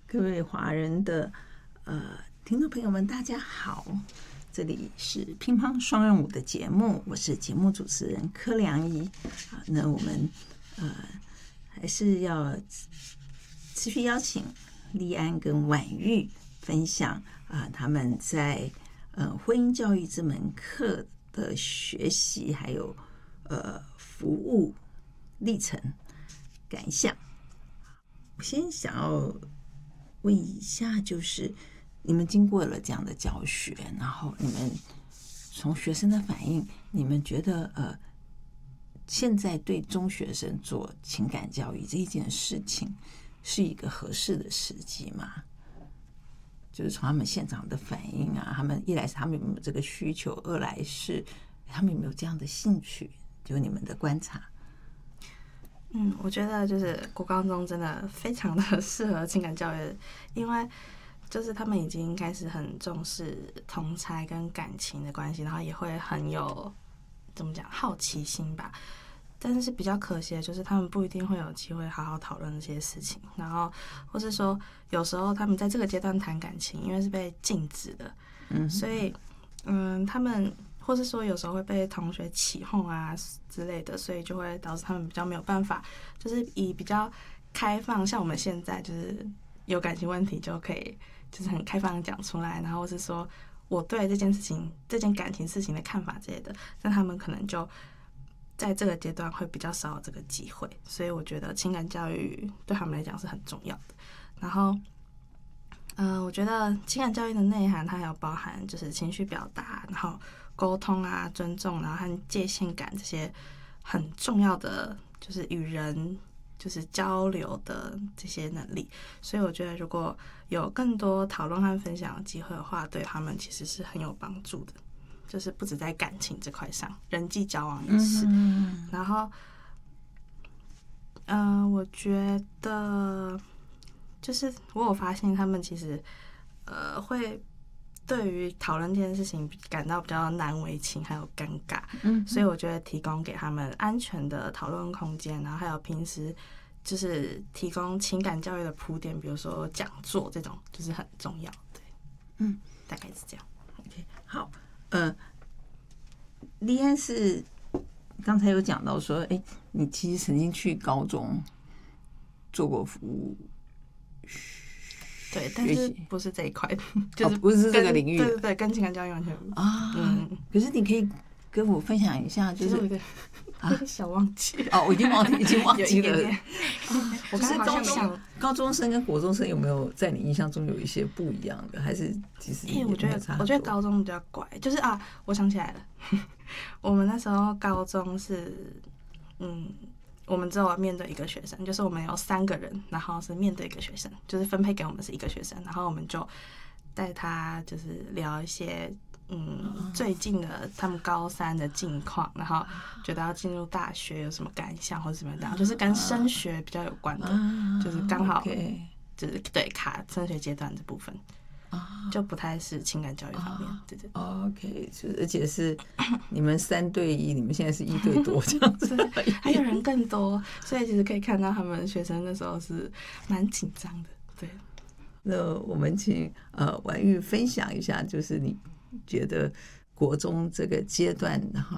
各位华人的听众朋友们，大家好，这里是乒乓双人舞的节目，我是节目主持人柯良仪。那我们还是要持续邀请立安跟婉玉分享他们在婚姻教育这门课的学习，还有服务历程感想。我先想要问一下，就是你们经过了这样的教学，然后你们从学生的反应，你们觉得现在对中学生做情感教育这一件事情是一个合适的时机吗？就是从他们现场的反应啊，他们一来是他们有没有这个需求，二来是他们有没有这样的兴趣，就你们的观察。 我觉得就是国高中真的非常的适合情感教育，因为就是他们已经开始很重视同侪跟感情的关系，然后也会很有怎么讲好奇心吧。但是比较可惜的就是他们不一定会有机会好好讨论这些事情，然后或是说有时候他们在这个阶段谈感情，因为是被禁止的，所以他们或是说有时候会被同学起哄啊之类的，所以就会导致他们比较没有办法，就是以比较开放，像我们现在就是有感情问题就可以就是很开放的讲出来，然后是说我对这件事情、这件感情事情的看法之类的，但他们可能就在这个阶段会比较少有这个机会，所以我觉得情感教育对他们来讲是很重要的。然后我觉得情感教育的内涵它还有包含就是情绪表达，然后沟通啊、尊重，然后和界限感这些很重要的就是与人就是交流的这些能力。所以我觉得如果有更多讨论和分享的机会的话，对他们其实是很有帮助的，就是不止在感情这块上，人际交往也是。然后我觉得就是我有发现他们其实会对于讨论这件事情感到比较难为情还有尴尬，所以我觉得提供给他们安全的讨论空间，然后还有平时就是提供情感教育的铺垫，比如说讲座这种就是很重要。对，大概是这样。 OK， 好，立安是刚才有讲到说，你其实曾经去高中做过服务。 对，但是不是这一块，就是不是这个领域， 对对对，跟情感教育完全可是你可以跟我分享一下，就是有点小忘记了。 我已经忘记了。 我刚才高中生跟国中生有没有在你印象中有一些不一样的？还是其实我觉得高中比较乖，就是我想起来了，我们那时候高中是我们只有面对一个学生，就是我们有3个人，然后是面对一个学生，就是分配给我们是一个学生，然后我们就带他就是聊一些最近的他们高3的近况，然后觉得要进入大学有什么感想或者什么样，就是跟升学比较有关的，就是刚好就是对卡升学阶段这部分。就不太是情感教育方面，对对。 OK， 而且是你们3对1，你们现在是1对多这样子， 还有人更多，所以其实可以看到他们学生那时候是蛮紧张的。对， 那我们请婉玉分享一下，就是你觉得国中这个阶段，然后